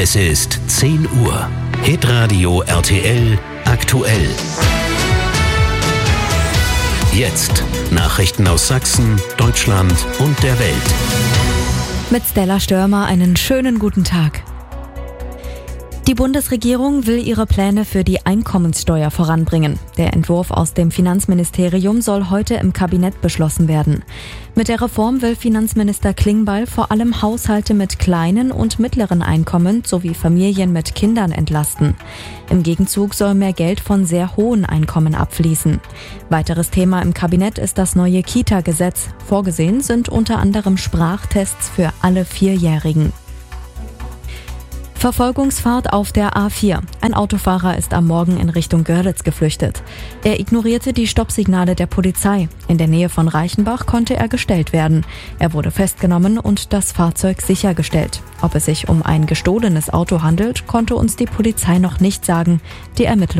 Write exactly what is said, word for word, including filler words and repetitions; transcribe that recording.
Es ist zehn Uhr. Hitradio R T L aktuell. Jetzt Nachrichten aus Sachsen, Deutschland und der Welt. Mit Stella Störmer einen schönen guten Tag. Die Bundesregierung will ihre Pläne für die Einkommenssteuer voranbringen. Der Entwurf aus dem Finanzministerium soll heute im Kabinett beschlossen werden. Mit der Reform will Finanzminister Klingbeil vor allem Haushalte mit kleinen und mittleren Einkommen sowie Familien mit Kindern entlasten. Im Gegenzug soll mehr Geld von sehr hohen Einkommen abfließen. Weiteres Thema im Kabinett ist das neue Kita-Gesetz. Vorgesehen sind unter anderem Sprachtests für alle Vierjährigen. Verfolgungsfahrt auf der A vier. Ein Autofahrer ist am Morgen in Richtung Görlitz geflüchtet. Er ignorierte die Stoppsignale der Polizei. In der Nähe von Reichenbach konnte er gestellt werden. Er wurde festgenommen und das Fahrzeug sichergestellt. Ob es sich um ein gestohlenes Auto handelt, konnte uns die Polizei noch nicht sagen. Die Ermittlungen